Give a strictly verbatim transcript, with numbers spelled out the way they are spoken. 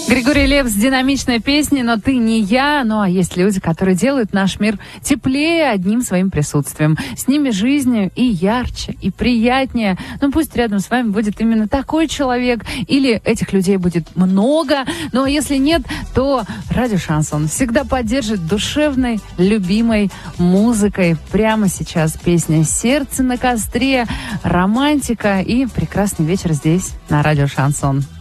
Григорий Лепс, динамичная песня «Но ты не я». Ну а есть люди, которые делают наш мир теплее одним своим присутствием. С ними жизнь и ярче, и приятнее. Ну пусть рядом с вами будет именно такой человек, или этих людей будет много. Ну а если нет, то радио Шансон всегда поддержит душевной, любимой музыкой. Прямо сейчас песня «Сердце на костре», романтика и прекрасный вечер здесь, на радио Шансон.